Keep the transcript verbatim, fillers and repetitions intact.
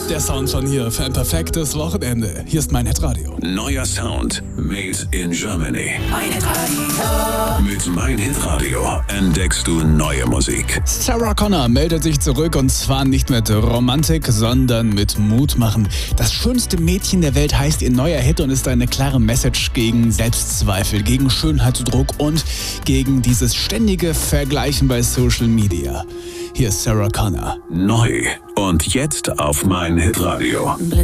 der Sound schon hier für ein perfektes Wochenende. Hier ist mein Hitradio. Neuer Sound made in Germany. Mein Hitradio. Mit Mein Hitradio entdeckst du neue Musik. Sarah Connor meldet sich zurück und zwar nicht mit Romantik, sondern mit Mut machen. Das schönste Mädchen der Welt heißt ihr neuer Hit und ist eine klare Message gegen Selbstzweifel, gegen Schönheitsdruck und gegen dieses ständige Vergleichen bei Social Media. Hier ist Sarah Connor. Neu und jetzt auf Mein Hitradio.